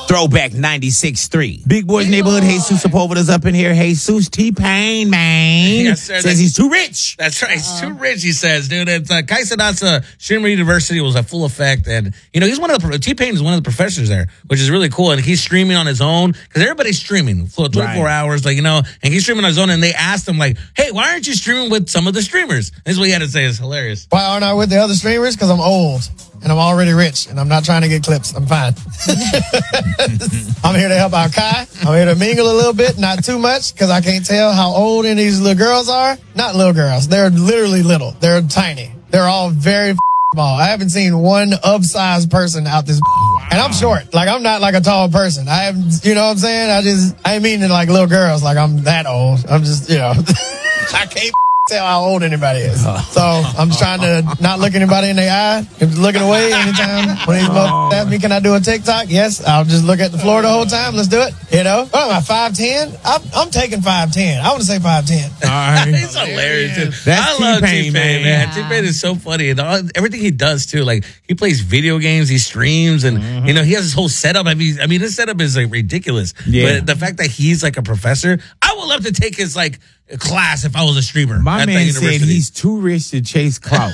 Throwback 96.3. Big Boy's Neighborhood. Jesus Sepulveda's up in here. Jesus T-Pain, man. Yes, sir. Says he's too rich. That's right. He's too rich, he says, dude. It's Kai Cenat's Streamer University was a full effect. And, he's one of the, T-Pain is one of the professors there, which is really cool. And he's streaming on his own because everybody's streaming for 24 hours, and he's streaming on his own. And they asked him, hey, why aren't you streaming with some of the streamers? This is what he had to say. It's hilarious. Why aren't I with the other streamers? Because I'm old and I'm already rich and I'm not trying to get clips. I'm fine. I'm here to help out Kai. I'm here to mingle a little bit, not too much, because I can't tell how old any of these little girls are. Not little girls. They're literally little. They're tiny. They're all very small. I haven't seen one up-sized person out this. And I'm short. I'm not a tall person. I haven't, you know what I'm saying? I ain't mean it like little girls. I'm that old. I'm just, I can't tell how old anybody is. So I'm trying to not look anybody in the eye. If looking away anytime when these motherfuckers ask me, can I do a TikTok? Yes, I'll just look at the floor the whole time. Let's do it. What am I, 5'10"? I'm taking 5'10". I want to say 5'10". All right. He's hilarious, dude. That's I love T-Pain, T-Pain, man. T-Pain is so funny. And everything he does, too. He plays video games, he streams, and, he has his whole setup. I mean, his setup is, ridiculous. Yeah. But the fact that he's, a professor, I would love to take his, class if I was a streamer. My at man the said university. he's too rich to chase clout.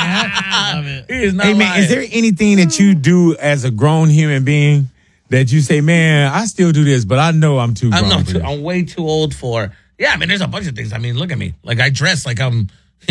I love it. He is not Hey, man, lying. is there anything that you do as a grown human being that you say, man, I still do this, but I know I'm too grown for this? I'm way too old for. Yeah, there's a bunch of things. Look at me. I dress like I'm.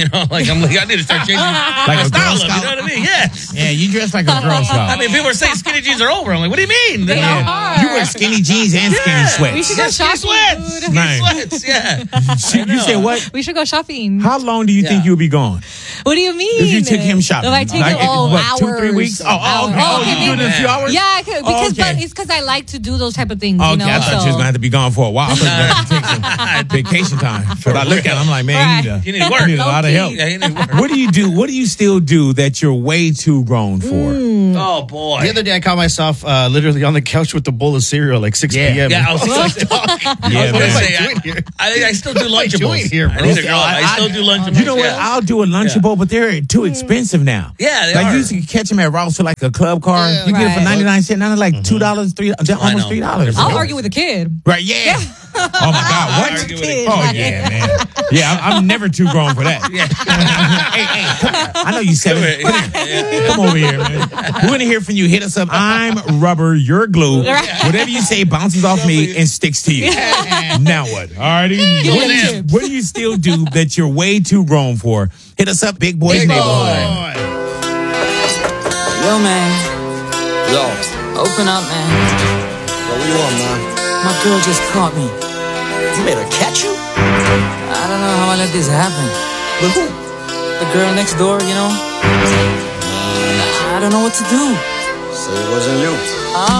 I need to start changing my a style Girl up. You Scout? know what I mean? Yes. Yeah, you dress like a Girl Scout. People are saying skinny jeans are over. I'm like, what do you mean? They are. You wear skinny jeans and skinny sweats. We should go Skinny shopping, sweats. dude. Nice. Skinny sweats, yeah. You say what? We should go shopping. How long do you think you'll be gone? What do you mean? If you took him shopping. If I take Like, him, what, hours. 2-3 weeks? Oh, okay. Oh, you do it in a few hours? Yeah, because okay. it's because I like to do those type of things. Okay, You know, I thought you was going to have to be gone for a while. I thought you were going to take some vacation time. But I look at him, I'm like, man, You need work. you need a lot of help. Yeah, you need work. What do you do? What do you still do that you're way too grown for? Oh, boy. The other day, I caught myself literally on the couch with a bowl of cereal, 6 p.m. Yeah, I was like, Yeah, what man. say, I still do What am I doing Lunchables. here, I bro? need to grow up. I still do Lunchables. You know what? yeah. I'll do a Lunchable, but they're too expensive now. Yeah, they like are. you used to catch them at Ross for a club car. Yeah, You get it for right. 99 cents. Now they're like $2, $3, almost know. $3. I'll argue with a kid. Right? Yeah. Oh my God! What? argue with a kid. Oh yeah, man. Yeah, I'm never too grown for that. Yeah. Hey, come here. I know you 7. Come over here, man. We're gonna hear from you. Hit us up. I'm rubber. You're glue. Whatever you say bounces off me and sticks to you. Now what? Alrighty. What do you still do that you're way too grown for? Hit us up, Big Boy's Neighborhood. Yo, man. Yo, Open up, man. what you want, man? My girl just caught me. You made her catch you? I don't know how I let this happen. With who? The girl next door, I don't know what to do. Say it wasn't you.